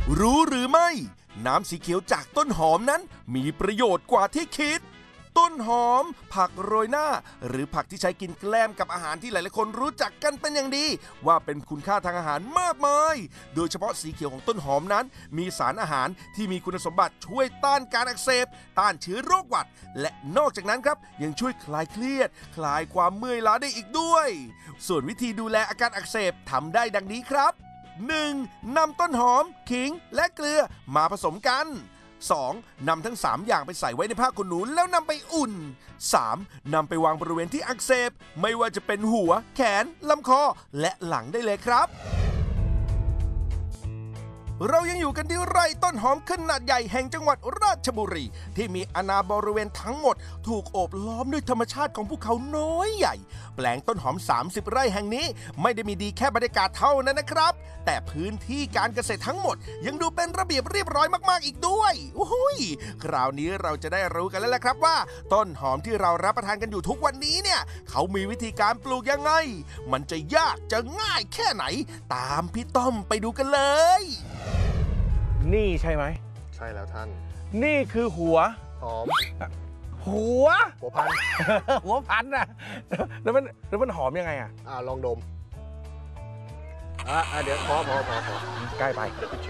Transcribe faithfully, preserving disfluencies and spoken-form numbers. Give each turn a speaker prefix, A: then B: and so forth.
A: รู้หรือไม่น้ำสีเขียวจากต้นหอมนั้นมีประโยชน์กว่าที่คิดต้นหอมผักโรยหน้าหรือผักที่ใช้กินแกล้มกับอาหารที่หลายๆคนรู้จักกันเป็นอย่างดีว่าเป็นคุณค่าทางอาหารมากมายโดยเฉพาะสีเขียวของต้นหอมนั้นมีสารอาหารที่มีคุณสมบัติช่วยต้านการอักเสบต้านเชื้อโรคหวัดและนอกจากนั้นครับยังช่วยคลายเครียดคลายความเมื่อยล้าได้อีกด้วยส่วนวิธีดูแลอาการอักเสบทำได้ดังนี้ครับ หนึ่ง. นำต้นหอมขิงและเกลือมาผสมกัน สอง. นำทั้งสามอย่างไปใส่ไว้ในผ้าขนหนูแล้วนำไปอุ่น สาม. นำไปวางบริเวณที่อักเสบไม่ว่าจะเป็นหัวแขนลำคอและหลังได้เลยครับเรายังอยู่กันที่ไร่ต้นหอมขนาดใหญ่แห่งจังหวัดราชบุรีที่มีอาณาบริเวณทั้งหมดถูกโอบล้อมด้วยธรรมชาติของภูเขาน้อยใหญ่แปลงต้นหอมสามสิบไร่แห่งนี้ไม่ได้มีดีแค่บรรยากาศเท่านั้นนะครับแต่พื้นที่การเกษตรทั้งหมดยังดูเป็นระเบียบเรียบร้อยมากๆอีกด้วยโอ้โหคราวนี้เราจะได้รู้กันแล้วแหละครับว่าต้นหอมที่เรารับประทานกันอยู่ทุกวันนี้เนี่ยเขามีวิธีการปลูกยังไงมันจะยากจะง่ายแค่ไหนตามพี่ต้อมไปดูกันเลย
B: นี่ใช่ไหม
C: ใช่แล้วท่าน
B: นี่คือหัว
C: หอม
B: หัว
C: หัวพัน
B: หัวพันนะแล้วมันแล้วมันหอมยังไงอ่ะ
C: อ่าลองดมอ่าเดี๋ยวพอพอพอพอ
B: ใกล้ไป